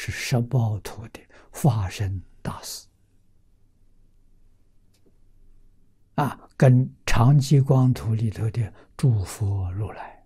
是十报图的化身大士啊，跟长吉光图里头的诸佛如来